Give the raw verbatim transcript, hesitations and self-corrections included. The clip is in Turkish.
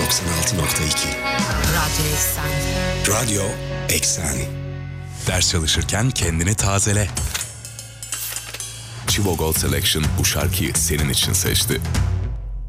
doksan altı nokta iki. Radyo Eksen. Radyo Eksen. Ders çalışırken kendini tazele. Chivo Gold Selection bu şarkıyı senin için seçti.